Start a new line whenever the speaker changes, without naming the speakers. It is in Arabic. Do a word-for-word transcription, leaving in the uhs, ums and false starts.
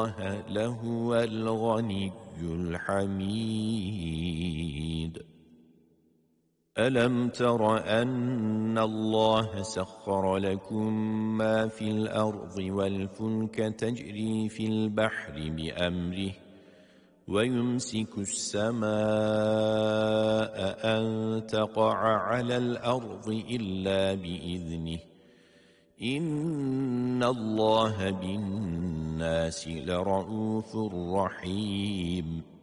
الله لهو الغني الحميد ألم تر أن الله سخر لكم ما في الأرض والفلك تجري في البحر بأمره ويمسك السماء أن تقع على الأرض إلا بإذنه إن الله بالناس لرءوف رحيم